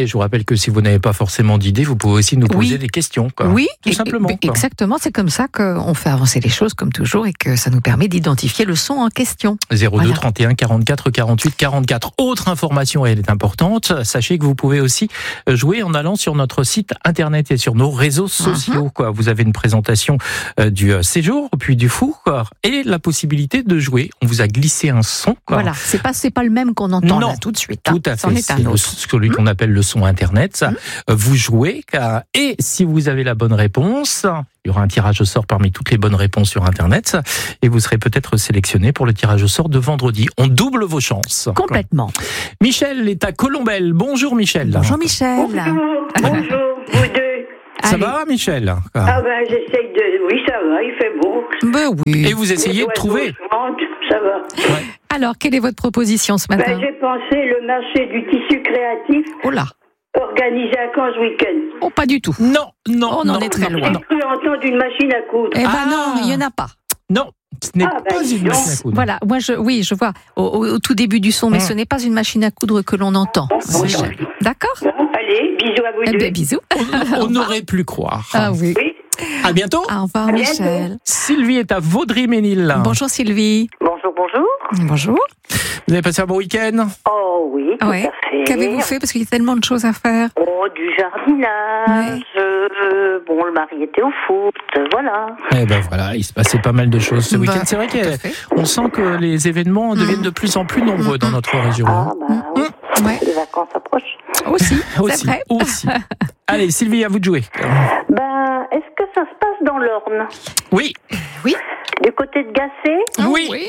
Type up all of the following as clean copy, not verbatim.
Et je vous rappelle que si vous n'avez pas forcément d'idées, vous pouvez aussi nous poser des questions. Oui, tout simplement. Exactement, c'est comme ça qu'on fait avancer les choses comme toujours et que ça nous permet d'identifier le son en question. 02 31 44 48 44. Autre information, elle est importante. Sachez que vous pouvez aussi jouer en allant sur notre site internet et sur nos réseaux sociaux. Vous avez une présentation du séjour, puis du Fou, et la possibilité de jouer. On vous a glissé un son. Voilà, c'est pas le même qu'on entend là tout de suite. Tout à fait. C'est celui qu'on appelle le son internet. Vous jouez, et si vous avez la bonne réponse, il y aura un tirage au sort parmi toutes les bonnes réponses sur internet, et vous serez peut-être sélectionné pour le tirage au sort de vendredi. On double vos chances. Complètement. Michel est à Colombelle. Bonjour Michel. Bonjour Michel. Bonjour, vous deux. Ça va Michel? J'essaye de... Oui, ça va, il fait beau. Oui. Et vous essayez de trouver? Ça va. Ouais. Alors, quelle est votre proposition ce matin? J'ai pensé le marché du tissu créatif. Oh là. Organisé à Caen ce week-end. Oh, pas du tout. Non. On en est très loin. J'ai cru entendre une machine à coudre. Eh ben non, il n'y en a pas. Non, ce n'est pas une machine à coudre. Voilà, moi je vois au tout début du son, mais ce n'est pas une machine à coudre que l'on entend. D'accord? Allez, bisous à vous deux. Bisous. On n'aurait pu croire. Ah oui. À bientôt. Au revoir Michel. Sylvie est à Vaudry-Ménil. Bonjour Sylvie. Bonjour. Bonjour. Vous avez passé un bon week-end? Oh oui, tout à fait. Qu'avez-vous fait? Parce qu'il y a tellement de choses à faire. Oh, du jardinage. Bon, le mari était au foot, voilà. Eh ben voilà, il se passait pas mal de choses ce week-end. C'est vrai qu'on sent que les événements deviennent de plus en plus nombreux dans notre région. Oui. Les vacances approchent. Aussi. C'est vrai. Aussi. Allez, Sylvie, à vous de jouer. Est-ce que ça se passe dans l'Orne? Oui. Du côté de Gassé? Oui.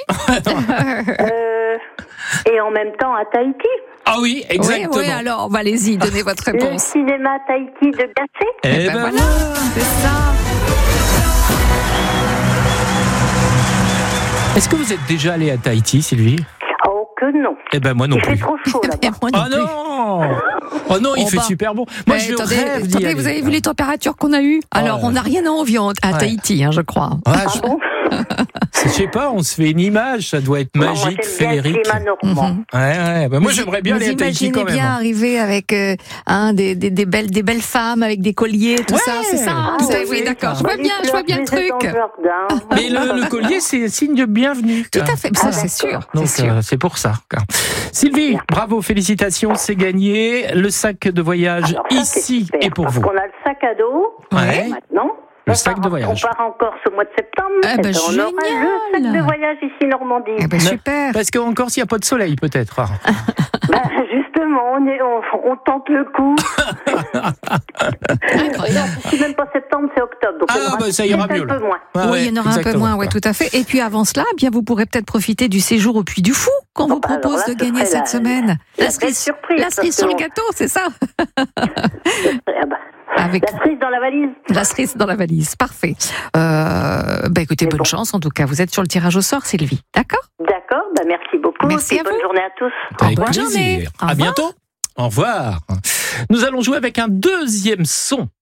Et en même temps à Tahiti? Ah oui, exactement. Oui, alors, allez-y, donnez votre Le réponse. cinéma Tahiti de Gassé? Eh ben voilà, c'est ça. Est-ce que vous êtes déjà allé à Tahiti, Sylvie? Oh que non. Eh ben moi non plus. Il fait trop chaud là-bas. Oh non, il fait super bon. Moi je rêve d'y aller. Vous avez vu les températures qu'on a eues? Alors on n'a rien à envier à Tahiti, je crois. Bon je sais pas, on se fait une image, ça doit être magique, féerique. Moi j'aimerais bien aller à Tahiti quand même. Vous imaginez bien arriver avec des belles femmes avec des colliers, tout ça, c'est ça. Oui, d'accord. Je vois bien le truc. Mais le collier, c'est signe de bienvenue. Tout à fait, ça c'est sûr. Donc c'est pour ça. Sylvie, bravo, félicitations, c'est gagné. Le sac de voyage ici est pour vous. On a le sac à dos maintenant. Le sac de voyage. On part encore ce mois de septembre. On aura le sac de voyage ici Normandie. Super. Parce qu'en Corse, il n'y a pas de soleil, peut-être. Justement, on tente le coup. C'est même pas septembre, c'est octobre. Donc ça ira mieux. Un peu moins. Oui, il y en aura un peu moins, tout à fait. Et puis avant cela, vous pourrez peut-être profiter du séjour au Puy du Fou qu'on vous propose de gagner cette semaine. La cerise sur le gâteau, c'est ça. Avec la cerise dans la valise. La cerise dans la valise, parfait. Écoutez, bonne chance en tout cas. Vous êtes sur le tirage au sort, Sylvie. D'accord? D'accord, merci beaucoup. Merci à vous. Bonne journée à tous. Bonne journée. À bientôt. Au revoir. Nous allons jouer avec un deuxième son.